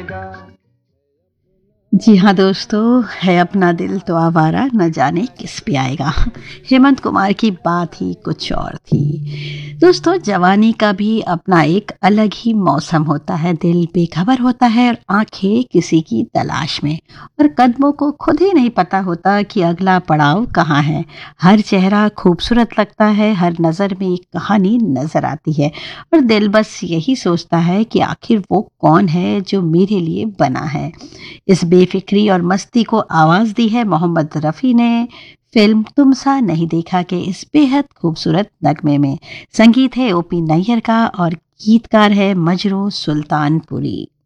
जी हाँ दोस्तों, है अपना दिल तो आवारा न जाने किस पे आएगा। हेमंत कुमार की बात ही कुछ और थी। दोस्तों, जवानी का भी अपना एक अलग ही मौसम होता है। दिल बेखबर होता है और आंखें किसी की तलाश में, और कदमों को खुद ही नहीं पता होता कि अगला पड़ाव कहाँ है। हर चेहरा खूबसूरत लगता है, हर नज़र में एक कहानी नजर आती है, और दिल बस यही सोचता है कि आखिर वो कौन है जो मेरे लिए बना है। इस बेफिक्री और मस्ती को आवाज दी है मोहम्मद रफ़ी ने फिल्म तुम सा नहीं देखा के इस बेहद खूबसूरत नगमे में। संगीत है ओपी नैयर का और गीतकार है मजरू सुल्तानपुरी।